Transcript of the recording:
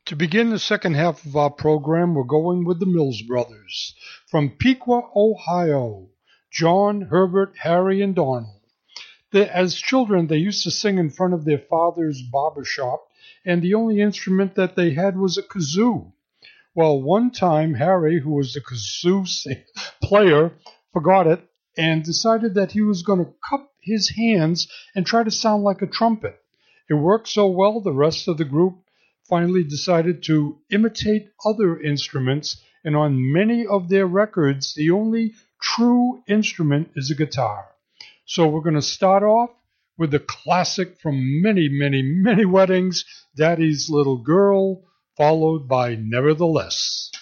To begin the second half of our program, we're going with the Mills Brothers. From Piqua, Ohio, John, Herbert, Harry, and Donald. As children, they used to sing in front of their father's barber shop, and the only instrument that they had was a kazoo. Well, one time, Harry, who was the kazoo player, forgot it and decided that he was going to cup his hands and try to sound like a trumpet. It worked so well, the rest of the group finally decided to imitate other instruments, and on many of their records, the only true instrument is a guitar. So we're going to start off with the classic from many, many, many weddings, Daddy's Little Girl, followed by Nevertheless.